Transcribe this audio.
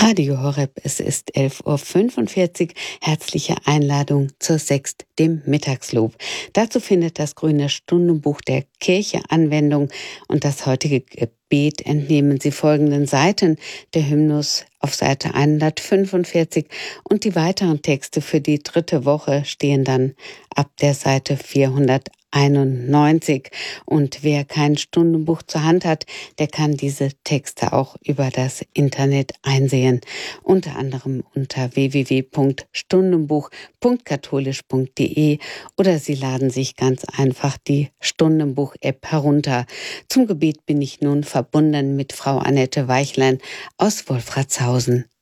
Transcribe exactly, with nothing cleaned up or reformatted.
Radio Horeb, es ist elf Uhr fünfundvierzig. Herzliche Einladung zur Sext, dem Mittagslob. Dazu findet das Grüne Stundenbuch der Kirche Anwendung und das heutige Gebet entnehmen Sie folgenden Seiten. Der Hymnus auf Seite hundertfünfundvierzig und die weiteren Texte für die dritte Woche stehen dann ab der Seite vierhunderteinundneunzig. Und wer kein Stundenbuch zur Hand hat, der kann diese Texte auch über das Internet einsehen. Unter anderem unter w w w punkt stundenbuch punkt katholisch punkt d e oder Sie laden sich ganz einfach die Stundenbuch-App herunter. Zum Gebet bin ich nun verbunden mit Frau Annette Weichlein aus Wolfratshausen.